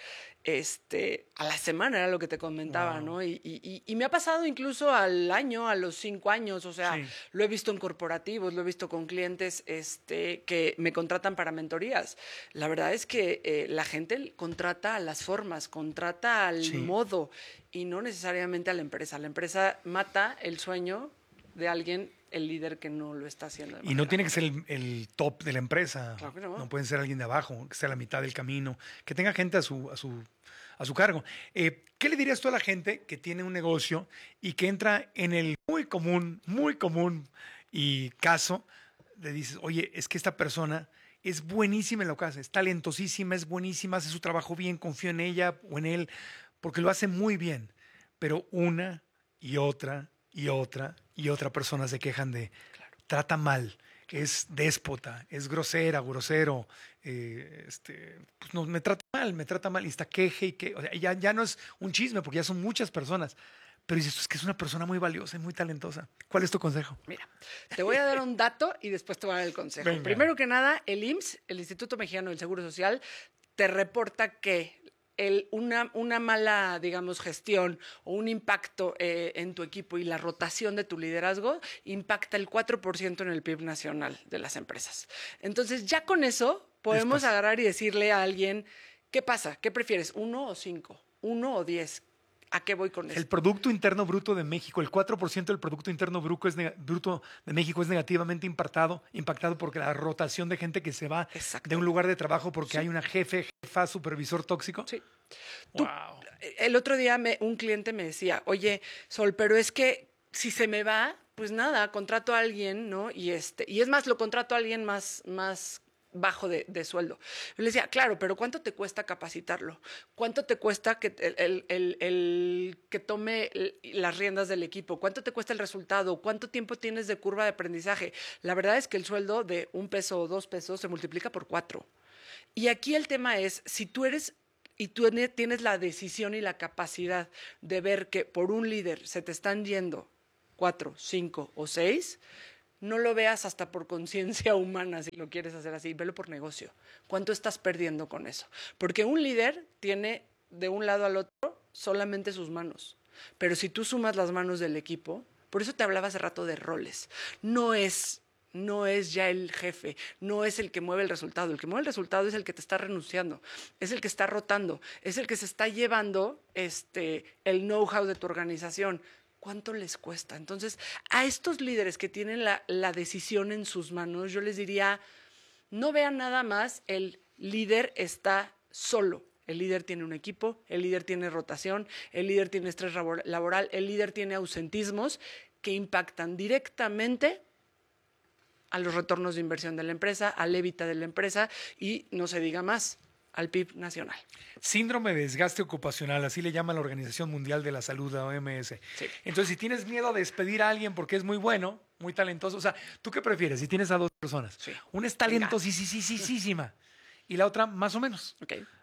a la semana, era lo que te comentaba, ¿no? Y me ha pasado incluso al año, a los 5 años, o sea, lo he visto en corporativos, lo he visto con clientes que me contratan para mentorías. La verdad es que la gente contrata a las formas, contrata al modo y no necesariamente a la empresa. La empresa mata el sueño de alguien, el líder que no lo está haciendo. Y no tiene que ser el top de la empresa. Claro que no. No pueden ser alguien de abajo, que esté a la mitad del camino, que tenga gente a su cargo. ¿Qué le dirías tú a la gente que tiene un negocio y que entra en el muy común y caso de dices, oye, es que esta persona es buenísima en lo que hace, es talentosísima, es buenísima, hace su trabajo bien, confío en ella o en él, porque lo hace muy bien, pero una y otra persona se quejan de, trata mal, es déspota, es grosero, pues no, me trata mal, y está queje, o sea, ya no es un chisme, porque ya son muchas personas, pero dices, es que es una persona muy valiosa y muy talentosa. ¿Cuál es tu consejo? Mira, te voy a dar un dato y después te voy a dar el consejo. Venga. Primero que nada, el IMSS, el Instituto Mexicano del Seguro Social, te reporta que una mala, digamos, gestión o un impacto en tu equipo y la rotación de tu liderazgo impacta el 4% en el PIB nacional de las empresas. Entonces, ya con eso podemos agarrar y decirle a alguien, ¿qué pasa? ¿Qué prefieres? ¿1 o 5? ¿1 o 10? ¿A qué voy con eso? El Producto Interno Bruto de México, el 4% del Producto Interno Bruto de México es negativamente impactado porque la rotación de gente que se va de un lugar de trabajo porque hay una jefa, supervisor tóxico. Sí. Wow. El otro día un cliente me decía, oye, Sol, pero es que si se me va, pues nada, contrato a alguien, ¿no? Y es más, lo contrato a alguien más bajo de sueldo. Yo le decía, claro, pero ¿cuánto te cuesta capacitarlo? ¿Cuánto te cuesta que el que tome las riendas del equipo? ¿Cuánto te cuesta el resultado? ¿Cuánto tiempo tienes de curva de aprendizaje? La verdad es que el sueldo de $1 o $2 se multiplica por 4. Y aquí el tema es, si tú eres y tú tienes la decisión y la capacidad de ver que por un líder se te están yendo 4, 5 o 6, no lo veas hasta por conciencia humana si lo quieres hacer así, velo por negocio. ¿Cuánto estás perdiendo con eso? Porque un líder tiene de un lado al otro solamente sus manos, pero si tú sumas las manos del equipo, por eso te hablaba hace rato de roles, no es ya el jefe, no es el que mueve el resultado. El que mueve el resultado es el que te está renunciando, es el que está rotando, es el que se está llevando el know-how de tu organización. ¿Cuánto les cuesta? Entonces, a estos líderes que tienen la decisión en sus manos, yo les diría, no vean nada más, el líder está solo. El líder tiene un equipo, el líder tiene rotación, el líder tiene estrés laboral, el líder tiene ausentismos que impactan directamente a los retornos de inversión de la empresa, al EBITDA de la empresa y, no se diga más, al PIB nacional. Síndrome de desgaste ocupacional, así le llama la Organización Mundial de la Salud, la OMS. Sí. Entonces, si tienes miedo de despedir a alguien porque es muy bueno, muy talentoso, o sea, ¿tú qué prefieres si tienes a dos personas? Sí. Una es talentosísima y la otra más o menos. Okay.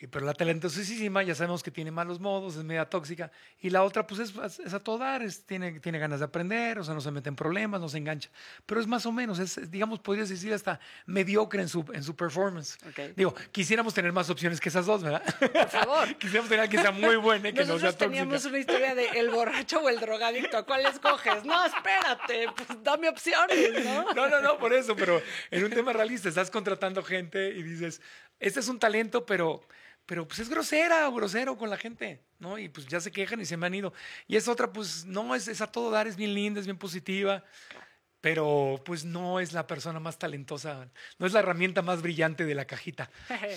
Pero la talentosísima ya sabemos que tiene malos modos, es media tóxica. Y la otra, pues es a todo dar, tiene ganas de aprender, o sea, no se mete en problemas, no se engancha. Pero es más o menos, digamos, podrías decir hasta mediocre en su performance. Okay. Digo, quisiéramos tener más opciones que esas dos, ¿verdad? Por favor. Quisiéramos tener a alguien que sea muy buena y que no sea tóxica. Teníamos una historia de el borracho o el drogadicto. ¿Cuál escoges? No, espérate, pues dame opciones, ¿no? No, por eso, pero en un tema realista, estás contratando gente y dices, este es un talento, pero pues es grosera o grosero con la gente, ¿no? Y pues ya se quejan y se me han ido. Y es otra, pues no, es a todo dar, es bien linda, es bien positiva, pero pues no es la persona más talentosa, no es la herramienta más brillante de la cajita.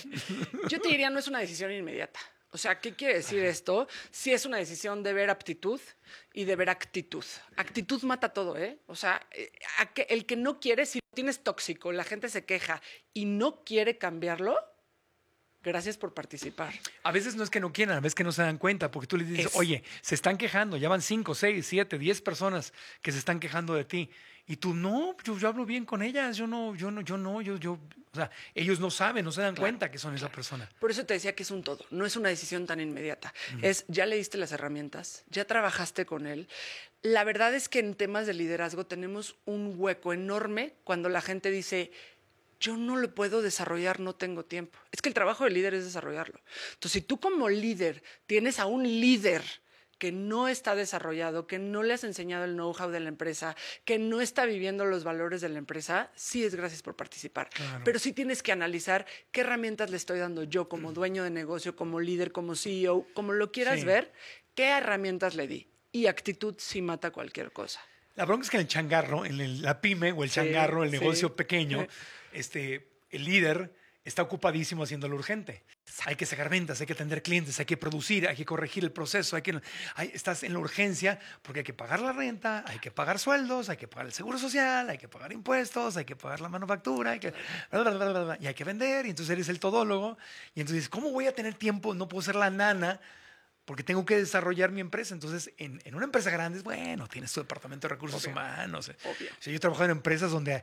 Yo te diría, no es una decisión inmediata. O sea, ¿qué quiere decir esto? Sí es una decisión de ver aptitud y de ver actitud. Actitud mata todo, ¿eh? O sea, el que no quiere, si lo tienes tóxico, la gente se queja y no quiere cambiarlo, gracias por participar. A veces no es que no quieran, a veces que no se dan cuenta, porque tú les dices, oye, se están quejando, ya van 5, 6, 7, 10 personas que se están quejando de ti. Y tú, no, yo hablo bien con ellas, o sea, ellos no saben, no se dan cuenta que son esa persona. Por eso te decía que es un todo, no es una decisión tan inmediata. Es, ya le diste las herramientas, ya trabajaste con él. La verdad es que en temas de liderazgo tenemos un hueco enorme cuando la gente dice, yo no lo puedo desarrollar, no tengo tiempo. Es que el trabajo del líder es desarrollarlo. Entonces, si tú como líder tienes a un líder que no está desarrollado, que no le has enseñado el know-how de la empresa, que no está viviendo los valores de la empresa, sí es gracias por participar. Claro. Pero sí tienes que analizar qué herramientas le estoy dando yo como dueño de negocio, como líder, como CEO, como lo quieras ver, qué herramientas le di. Y actitud sí mata cualquier cosa. La bronca es que en el changarro, la pyme o el changarro, el negocio pequeño, el líder está ocupadísimo haciendo lo urgente. Hay que sacar ventas, hay que atender clientes, hay que producir, hay que corregir el proceso, estás en la urgencia porque hay que pagar la renta, hay que pagar sueldos, hay que pagar el seguro social, hay que pagar impuestos, hay que pagar la manufactura, y hay que vender, y entonces eres el todólogo, y entonces dices, ¿cómo voy a tener tiempo? No puedo ser la nana porque tengo que desarrollar mi empresa. Entonces, en una empresa grande, bueno, tienes tu departamento de recursos humanos. Obvio. O sea, yo he trabajado en empresas donde,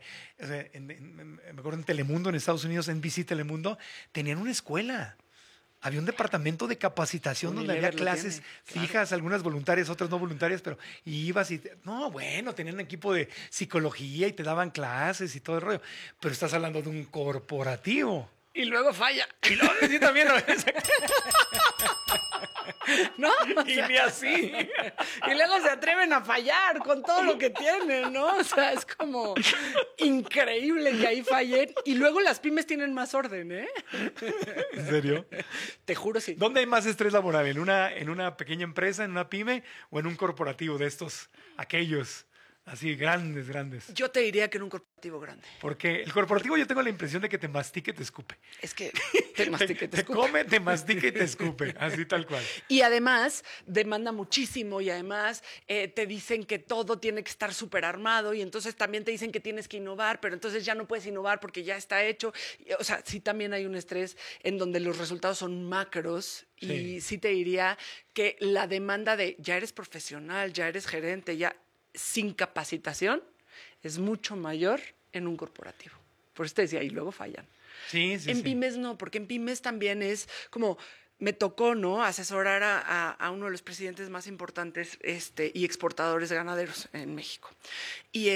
me acuerdo en Telemundo, en Estados Unidos, NBC Telemundo, tenían una escuela. Había un departamento de capacitación donde había clases fijas, algunas voluntarias, otras no voluntarias, pero ibas y... tenían un equipo de psicología y te daban clases y todo el rollo. Pero estás hablando de un corporativo. Y luego falla. Y luego sí también. ¿No? Y ni así. Y luego se atreven a fallar con todo lo que tienen, ¿no? O sea, es como increíble que ahí fallen. Y luego las pymes tienen más orden, ¿eh? ¿En serio? Te juro, sí. ¿Dónde hay más estrés laboral? ¿En una pequeña empresa, en una pyme o en un corporativo de estos, aquellos así grandes? Yo te diría que en un corporativo grande. Porque el corporativo yo tengo la impresión de que te mastica y te escupe. Es que te mastica y te escupe. Te come, te mastica y te escupe, así tal cual. Y además demanda muchísimo y además te dicen que todo tiene que estar súper armado y entonces también te dicen que tienes que innovar, pero entonces ya no puedes innovar porque ya está hecho. O sea, sí también hay un estrés en donde los resultados son macros y sí te diría que la demanda de ya eres profesional, ya eres gerente, ya sin capacitación es mucho mayor en un corporativo. Por eso te decía, y luego fallan. Sí, en pymes no, porque en pymes también es como... Me tocó, ¿no?, asesorar a uno de los presidentes más importantes y exportadores ganaderos en México. Y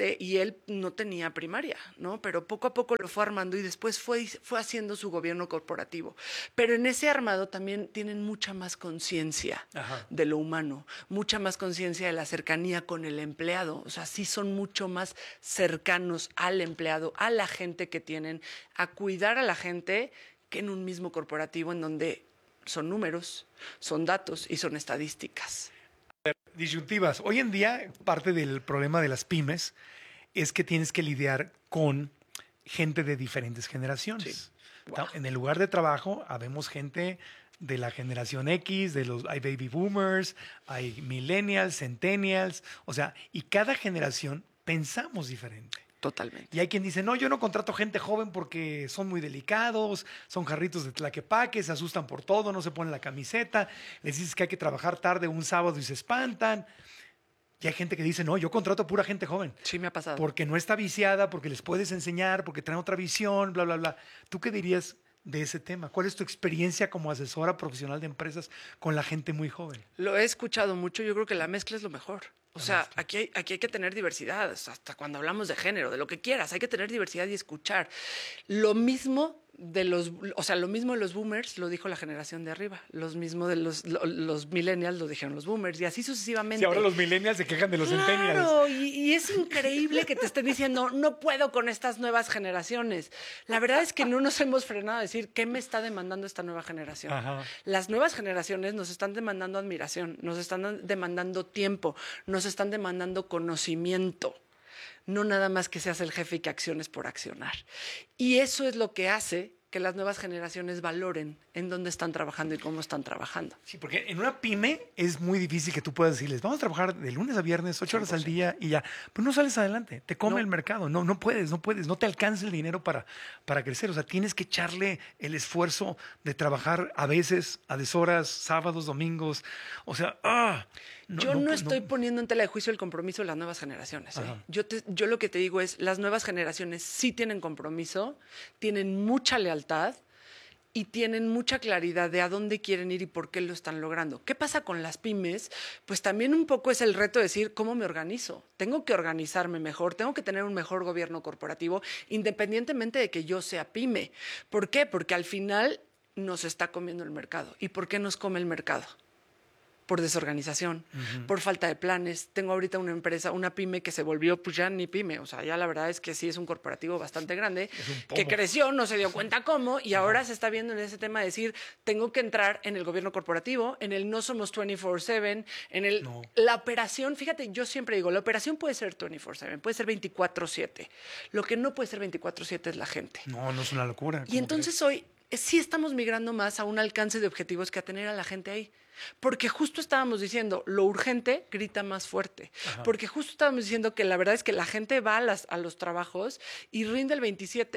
él no tenía primaria, ¿no? Pero poco a poco lo fue armando y después fue haciendo su gobierno corporativo. Pero en ese armado también tienen mucha más conciencia de lo humano, mucha más conciencia de la cercanía con el empleado. O sea, sí son mucho más cercanos al empleado, a la gente que tienen, a cuidar a la gente que en un mismo corporativo en donde son números, son datos y son estadísticas. Disyuntivas. Hoy en día, parte del problema de las pymes es que tienes que lidiar con gente de diferentes generaciones. Sí. Wow. En el lugar de trabajo, habemos gente de la generación X, hay baby boomers, hay millennials, centennials, o sea, y cada generación pensamos diferente. Totalmente. Y hay quien dice, no, yo no contrato gente joven porque son muy delicados, son jarritos de tlaquepaque, se asustan por todo, no se ponen la camiseta, les dices que hay que trabajar tarde un sábado y se espantan. Y hay gente que dice, no, yo contrato pura gente joven. Sí, me ha pasado. Porque no está viciada, porque les puedes enseñar, porque traen otra visión, bla, bla, bla. ¿Tú qué dirías de ese tema? ¿Cuál es tu experiencia como asesora profesional de empresas con la gente muy joven? Lo he escuchado mucho, yo creo que la mezcla es lo mejor. O sea, aquí hay que tener diversidad, hasta cuando hablamos de género, de lo que quieras, hay que tener diversidad y escuchar. Lo mismo de los boomers lo dijo la generación de arriba, los millennials lo dijeron los boomers y así sucesivamente. Sí, ahora los millennials se quejan de los centennials. Claro, y es increíble que te estén diciendo, no puedo con estas nuevas generaciones. La verdad es que no nos hemos frenado a decir, ¿qué me está demandando esta nueva generación? Ajá. Las nuevas generaciones nos están demandando admiración, nos están demandando tiempo, nos están demandando conocimiento. No nada más que seas el jefe y que acciones por accionar. Y eso es lo que hace que las nuevas generaciones valoren en dónde están trabajando y cómo están trabajando. Sí, porque en una pyme es muy difícil que tú puedas decirles, vamos a trabajar de lunes a viernes, 8 horas al día y ya. Pues no sales adelante, te come el mercado. No puedes, no te alcanza el dinero para crecer. O sea, tienes que echarle el esfuerzo de trabajar a veces, a deshoras, sábados, domingos. O sea, Yo no estoy poniendo en tela de juicio el compromiso de las nuevas generaciones. Yo lo que te digo es, las nuevas generaciones sí tienen compromiso, tienen mucha lealtad y tienen mucha claridad de a dónde quieren ir y por qué lo están logrando. ¿Qué pasa con las pymes? Pues también un poco es el reto de decir, ¿cómo me organizo? Tengo que organizarme mejor, tengo que tener un mejor gobierno corporativo, independientemente de que yo sea pyme. ¿Por qué? Porque al final nos está comiendo el mercado. ¿Y por qué nos come el mercado? Por desorganización, por falta de planes. Tengo ahorita una empresa, una pyme que se volvió pues ya ni pyme. O sea, ya la verdad es que sí es un corporativo bastante grande, que creció, no se dio cuenta cómo, y ahora se está viendo en ese tema de decir, tengo que entrar en el gobierno corporativo, en el no somos 24/7, en el la operación. Fíjate, yo siempre digo, la operación puede ser 24/7, puede ser 24/7. Lo que no puede ser 24/7 es la gente. No es una locura. Y entonces hoy sí estamos migrando más a un alcance de objetivos que a tener a la gente ahí. Porque justo estábamos diciendo, lo urgente grita más fuerte. Ajá. Porque justo estábamos diciendo que la verdad es que la gente va a los trabajos y rinde el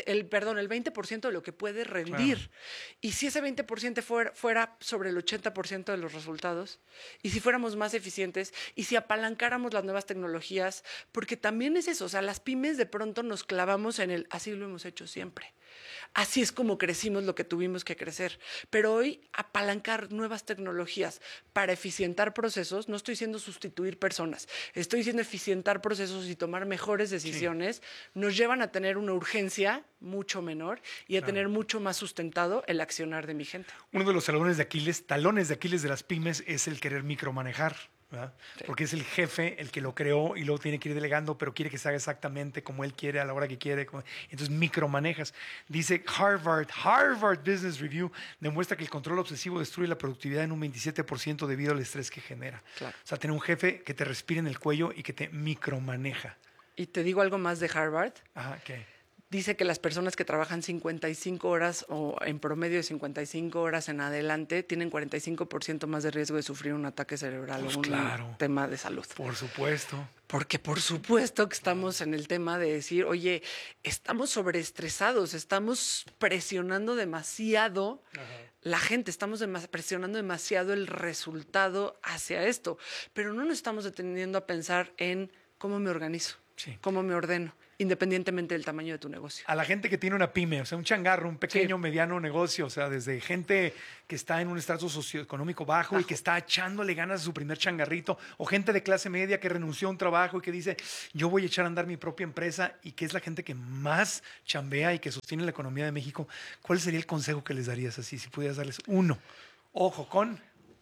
20% de lo que puede rendir. Claro. Y si ese 20% fuera sobre el 80% de los resultados, y si fuéramos más eficientes, y si apalancáramos las nuevas tecnologías, porque también es eso, o sea, las pymes de pronto nos clavamos en así lo hemos hecho siempre. Así es como crecimos lo que tuvimos que crecer. Pero hoy apalancar nuevas tecnologías para eficientar procesos, no estoy diciendo sustituir personas, estoy diciendo eficientar procesos y tomar mejores decisiones, nos llevan a tener una urgencia mucho menor y a tener mucho más sustentado el accionar de mi gente. Uno de los talones de Aquiles de las pymes es el querer micromanejar. Sí. Porque es el jefe el que lo creó y luego tiene que ir delegando, pero quiere que se haga exactamente como él quiere, a la hora que quiere. Entonces micromanejas. Dice Harvard Business Review demuestra que el control obsesivo destruye la productividad en un 27% debido al estrés que genera. Claro. O sea, tener un jefe que te respire en el cuello y que te micromaneja. Y te digo algo más de Harvard. Ajá, ¿qué? Dice que las personas que trabajan 55 horas o en promedio de 55 horas en adelante tienen 45% más de riesgo de sufrir un ataque cerebral o un tema de salud. Por supuesto. Porque por supuesto que estamos en el tema de decir, oye, estamos sobreestresados, estamos presionando demasiado la gente, estamos presionando demasiado el resultado hacia esto, pero no nos estamos deteniendo a pensar en cómo me organizo, cómo me ordeno, independientemente del tamaño de tu negocio. A la gente que tiene una pyme, o sea, un changarro, un pequeño, mediano negocio, o sea, desde gente que está en un estrato socioeconómico bajo y que está echándole ganas a su primer changarrito, o gente de clase media que renunció a un trabajo y que dice, yo voy a echar a andar mi propia empresa, y que es la gente que más chambea y que sostiene la economía de México. ¿Cuál sería el consejo que les darías así, si pudieras darles uno? Ojo con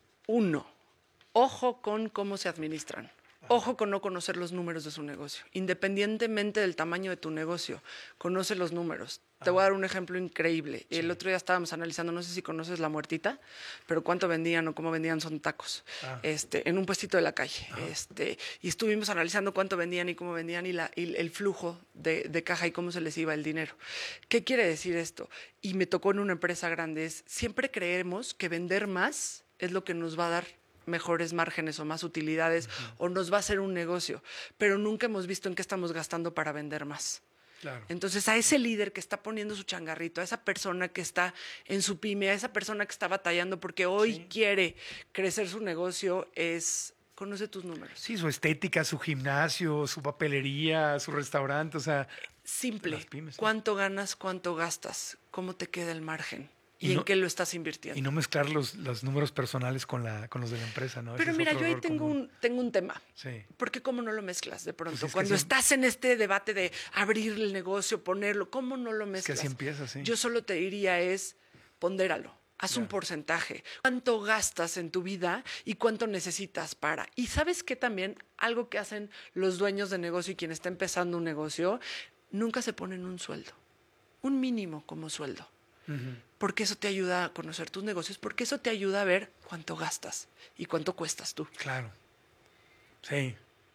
cómo se administran. Ojo con no conocer los números de su negocio. Independientemente del tamaño de tu negocio, conoce los números. Te voy a dar un ejemplo increíble. Sí. El otro día estábamos analizando, no sé si conoces La Muertita, pero cuánto vendían o cómo vendían son tacos, en un puestito de la calle. Y estuvimos analizando cuánto vendían y cómo vendían y el flujo de caja y cómo se les iba el dinero. ¿Qué quiere decir esto? Y me tocó en una empresa grande, siempre creemos que vender más es lo que nos va a dar mejores márgenes o más utilidades o nos va a hacer un negocio, pero nunca hemos visto en qué estamos gastando para vender más. Claro. Entonces, a ese líder que está poniendo su changarrito, a esa persona que está en su pyme, a esa persona que está batallando porque hoy quiere crecer su negocio, conoce tus números. Sí, su estética, su gimnasio, su papelería, su restaurante, o sea... Simple. Pymes, ¿cuánto ganas, cuánto gastas? ¿Cómo te queda el margen? y en qué lo estás invirtiendo. Y no mezclar los números personales con los de la empresa, ¿no? Pero mira, yo ahí tengo un tema. Sí. Porque ¿cómo no lo mezclas de pronto? Pues Cuando estás en este debate de abrir el negocio, ponerlo, ¿cómo no lo mezclas? Es que así empieza, sí. Yo solo te diría pondéralo. Haz un porcentaje. ¿Cuánto gastas en tu vida y cuánto necesitas para? Y ¿sabes qué también? Algo que hacen los dueños de negocio y quien está empezando un negocio, nunca se ponen un sueldo. Un mínimo como sueldo. Porque eso te ayuda a conocer tus negocios, porque eso te ayuda a ver cuánto gastas y cuánto cuestas tú. Claro. Sí.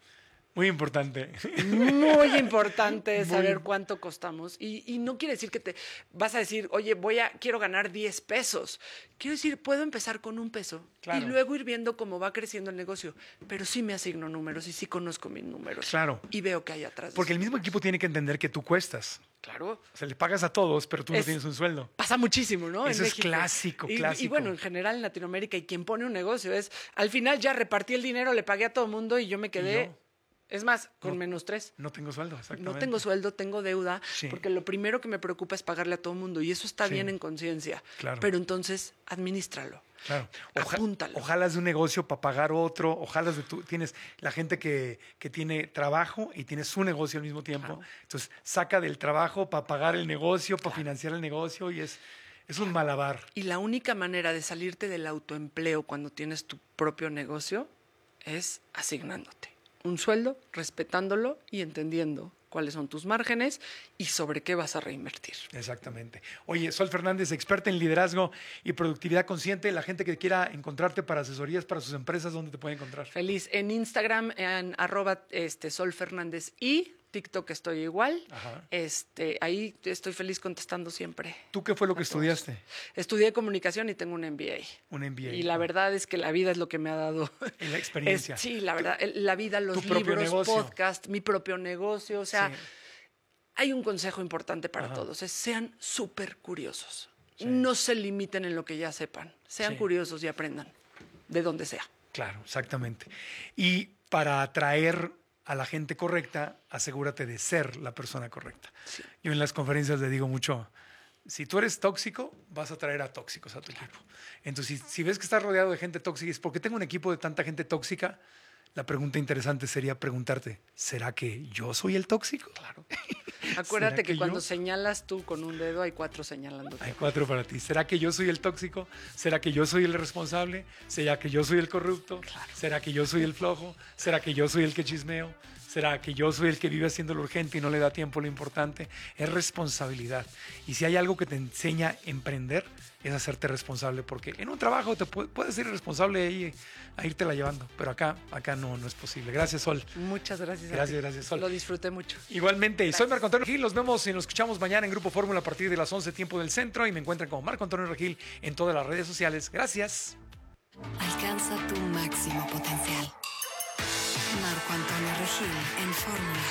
Muy importante. Muy importante saber cuánto costamos. Y no quiere decir que te vas a decir, oye, quiero ganar 10 pesos. Quiero decir, puedo empezar con $1 y luego ir viendo cómo va creciendo el negocio. Pero sí me asigno números y sí conozco mis números. Claro. Y veo que hay atrás. Porque el mismo equipo tiene que entender que tú cuestas. Claro. O sea, le pagas a todos, pero tú no tienes un sueldo. Pasa muchísimo, ¿no? Eso es clásico. Y bueno, en general en Latinoamérica, y quien pone un negocio al final ya repartí el dinero, le pagué a todo el mundo y yo me quedé... Es más, con -3. No tengo sueldo, exactamente. No tengo sueldo, tengo deuda, porque lo primero que me preocupa es pagarle a todo el mundo y eso está bien en conciencia. Claro. Pero entonces, administralo. Claro. Apúntalo. Ojalá es de un negocio para pagar otro, ojalá tienes la gente que tiene trabajo y tiene su negocio al mismo tiempo. Claro. Entonces, saca del trabajo para pagar el negocio, para financiar el negocio y es un malabar. Y la única manera de salirte del autoempleo cuando tienes tu propio negocio es asignándote un sueldo, respetándolo y entendiendo cuáles son tus márgenes y sobre qué vas a reinvertir. Exactamente. Oye, Sol Fernández, experta en liderazgo y productividad consciente. La gente que quiera encontrarte para asesorías para sus empresas, ¿dónde te puede encontrar? Feliz. En Instagram, en @solfernández y TikTok estoy igual. Ajá. Ahí estoy feliz contestando siempre. ¿Tú qué fue lo que estudiaste? Estudié comunicación y tengo un MBA. Un MBA. Y la verdad es que la vida es lo que me ha dado. En la experiencia. Sí, la verdad. La vida, los libros, podcast, mi propio negocio. O sea, hay un consejo importante para todos. Sean súper curiosos. Sí. No se limiten en lo que ya sepan. Sean curiosos y aprendan de donde sea. Claro, exactamente. Y para atraer a la gente correcta, asegúrate de ser la persona correcta. Sí. Yo en las conferencias le digo mucho, si tú eres tóxico, vas a traer a tóxicos a tu equipo. Entonces, si ves que estás rodeado de gente tóxica, es porque tengo un equipo de tanta gente tóxica. La pregunta interesante sería preguntarte, ¿será que yo soy el tóxico? Claro. Acuérdate que cuando señalas tú con un dedo, hay 4 señalándote. Hay 4 para ti. ¿Será que yo soy el tóxico? ¿Será que yo soy el responsable? ¿Será que yo soy el corrupto? Claro. ¿Será que yo soy el flojo? ¿Será que yo soy el que chismeo? ¿Será que yo soy el que vive haciendo lo urgente y no le da tiempo a lo importante? Es responsabilidad. Y si hay algo que te enseña a emprender, es hacerte responsable. Porque en un trabajo te puedes ser responsable y a irte llevando. Pero acá no es posible. Gracias, Sol. Muchas gracias. Gracias, Sol. Lo disfruté mucho. Igualmente. Gracias. Soy Marco Antonio Regil. Nos vemos y nos escuchamos mañana en Grupo Fórmula a partir de las 11 tiempo del centro. Y me encuentran como Marco Antonio Regil en todas las redes sociales. Gracias. Alcanza tu máximo potencial. Marco Antonio Regil en Fórmula.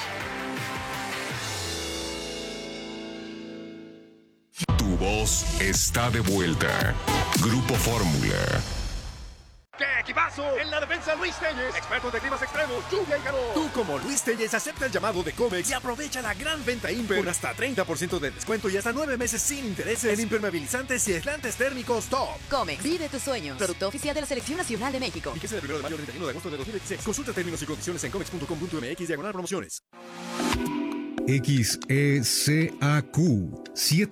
Tu voz está de vuelta. Grupo Fórmula. ¡Qué equipazo! En la defensa, Luis Telles, experto de climas extremos, lluvia y calor. Tú, como Luis Telles, acepta el llamado de Comex y aprovecha la gran venta Imper con hasta 30% de descuento y hasta 9 meses sin intereses en impermeabilizantes y aislantes térmicos top. Comex, vive tus sueños. Producto oficial de la Selección Nacional de México. Fíjese del 1 de mayo al 31 de agosto de 2016. Consulta términos y condiciones en comex.com.mx/promociones. XECAQ 7